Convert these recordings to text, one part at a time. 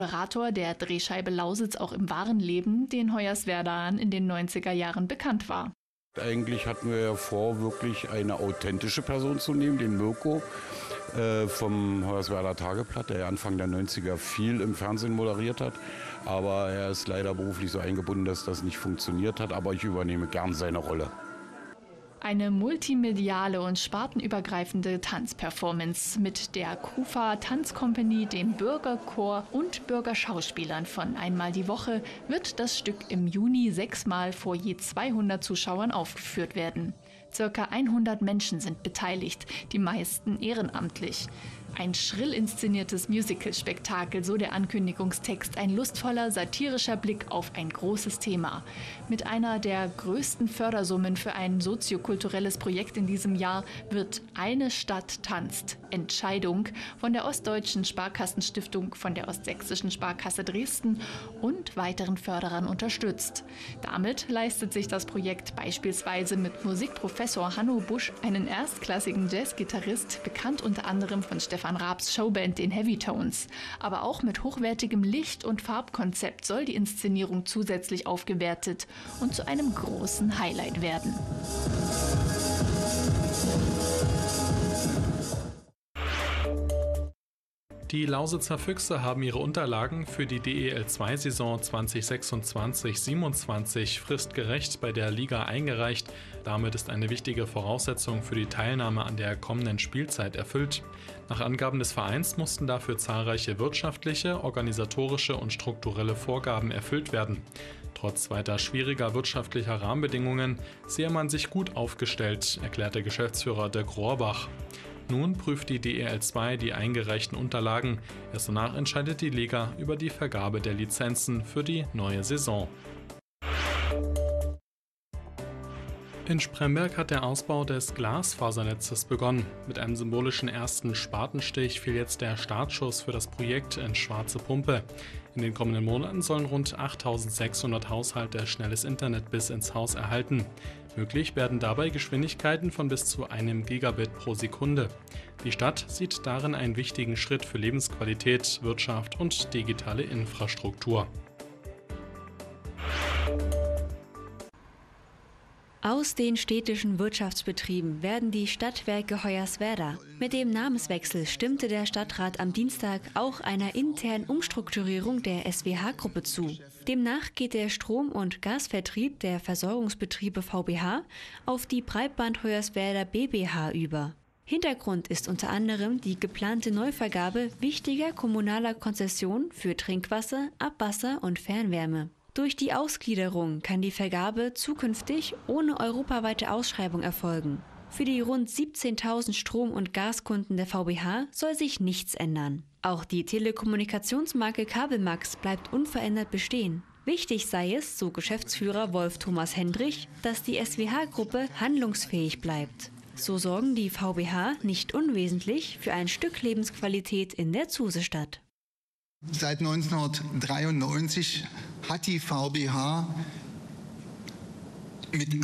Moderator der Drehscheibe Lausitz auch im wahren Leben, den Hoyerswerda in den 90er Jahren bekannt war. Eigentlich hatten wir ja vor, wirklich eine authentische Person zu nehmen, den Mirko vom Hoyerswerda Tageblatt, der Anfang der 90er viel im Fernsehen moderiert hat. Aber er ist leider beruflich so eingebunden, dass das nicht funktioniert hat. Aber ich übernehme gern seine Rolle. Eine multimediale und spartenübergreifende Tanzperformance mit der KUFA Tanzcompany, dem Bürgerchor und Bürgerschauspielern von einmal die Woche wird das Stück im Juni 6-mal vor je 200 Zuschauern aufgeführt werden. Circa 100 Menschen sind beteiligt, die meisten ehrenamtlich. Ein schrill inszeniertes Musical-Spektakel, so der Ankündigungstext, ein lustvoller, satirischer Blick auf ein großes Thema. Mit einer der größten Fördersummen für ein soziokulturelles Projekt in diesem Jahr wird Eine Stadt tanzt. Entscheidung von der Ostdeutschen Sparkassenstiftung, von der Ostsächsischen Sparkasse Dresden und weiteren Förderern unterstützt. Damit leistet sich das Projekt beispielsweise mit Musikprofessor Hanno Busch einen erstklassigen Jazzgitarrist, bekannt unter anderem von Stefan Raabs Showband, den Heavy Tones. Aber auch mit hochwertigem Licht- und Farbkonzept soll die Inszenierung zusätzlich aufgewertet und zu einem großen Highlight werden. Die Lausitzer Füchse haben ihre Unterlagen für die DEL2-Saison 2026/27 fristgerecht bei der Liga eingereicht. Damit ist eine wichtige Voraussetzung für die Teilnahme an der kommenden Spielzeit erfüllt. Nach Angaben des Vereins mussten dafür zahlreiche wirtschaftliche, organisatorische und strukturelle Vorgaben erfüllt werden. Trotz weiter schwieriger wirtschaftlicher Rahmenbedingungen sehe man sich gut aufgestellt, erklärte Geschäftsführer Dirk Rohrbach. Nun prüft die DEL2 die eingereichten Unterlagen. Erst danach entscheidet die Liga über die Vergabe der Lizenzen für die neue Saison. In Spremberg hat der Ausbau des Glasfasernetzes begonnen. Mit einem symbolischen ersten Spatenstich fiel jetzt der Startschuss für das Projekt in Schwarze Pumpe. In den kommenden Monaten sollen rund 8.600 Haushalte schnelles Internet bis ins Haus erhalten. Möglich werden dabei Geschwindigkeiten von bis zu 1 Gigabit pro Sekunde. Die Stadt sieht darin einen wichtigen Schritt für Lebensqualität, Wirtschaft und digitale Infrastruktur. Aus den städtischen Wirtschaftsbetrieben werden die Stadtwerke Hoyerswerda. Mit dem Namenswechsel stimmte der Stadtrat am Dienstag auch einer internen Umstrukturierung der SWH-Gruppe zu. Demnach geht der Strom- und Gasvertrieb der Versorgungsbetriebe VBH auf die Breitband Hoyerswerda BBH über. Hintergrund ist unter anderem die geplante Neuvergabe wichtiger kommunaler Konzessionen für Trinkwasser, Abwasser und Fernwärme. Durch die Ausgliederung kann die Vergabe zukünftig ohne europaweite Ausschreibung erfolgen. Für die rund 17.000 Strom- und Gaskunden der VBH soll sich nichts ändern. Auch die Telekommunikationsmarke Kabelmax bleibt unverändert bestehen. Wichtig sei es, so Geschäftsführer Wolf Thomas Hendrich, dass die SWH-Gruppe handlungsfähig bleibt. So sorgen die VBH nicht unwesentlich für ein Stück Lebensqualität in der Zusestadt. Seit 1993 hat die VBH mit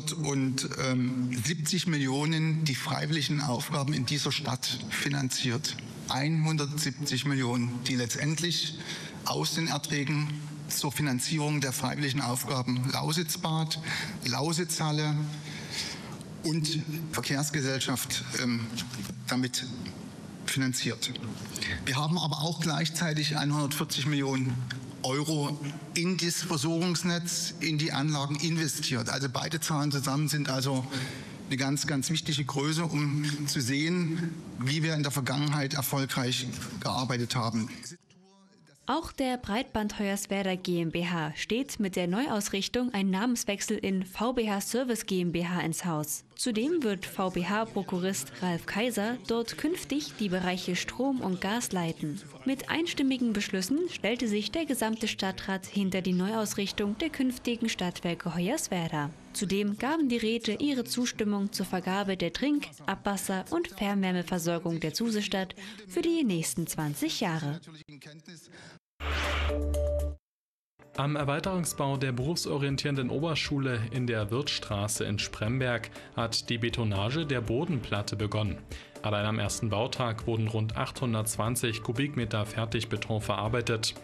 170 Millionen die freiwilligen Aufgaben in dieser Stadt finanziert. 170 Millionen, die letztendlich aus den Erträgen zur Finanzierung der freiwilligen Aufgaben Lausitzbad, Lausitzhalle und Verkehrsgesellschaft damit finanziert. Wir haben aber auch gleichzeitig 140 Millionen Euro in das Versorgungsnetz, in die Anlagen investiert. Also beide Zahlen zusammen sind also eine ganz, ganz wichtige Größe, um zu sehen, wie wir in der Vergangenheit erfolgreich gearbeitet haben. Auch der Breitband Hoyerswerda GmbH steht mit der Neuausrichtung ein Namenswechsel in VBH Service GmbH ins Haus. Zudem wird VBH-Prokurist Ralf Kaiser dort künftig die Bereiche Strom und Gas leiten. Mit einstimmigen Beschlüssen stellte sich der gesamte Stadtrat hinter die Neuausrichtung der künftigen Stadtwerke Hoyerswerda. Zudem gaben die Räte ihre Zustimmung zur Vergabe der Trink-, Abwasser- und Fernwärmeversorgung der Zusestadt für die nächsten 20 Jahre. Am Erweiterungsbau der berufsorientierenden Oberschule in der Wirtstraße in Spremberg hat die Betonage der Bodenplatte begonnen. Allein am ersten Bautag wurden rund 820 Kubikmeter Fertigbeton verarbeitet.